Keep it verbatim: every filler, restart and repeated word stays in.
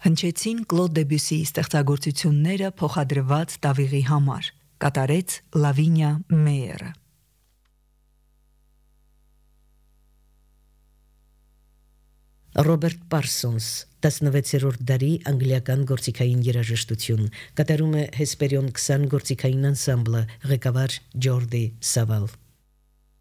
Հնչեցին Կլոդ Դեբյուսիի ստեղծագործությունները փոխադրված տավիղի համար, կատարեց Լավինիա Մեյերը։ Ռոբերտ Պարսոնս, տասնվեցերորդ դարի անգլիական գործիքային երաժշտություն, կատարում է Հեսպերիոն քսան գործիքային անսամբլը, ղեկավար Ջորդի Սավալ։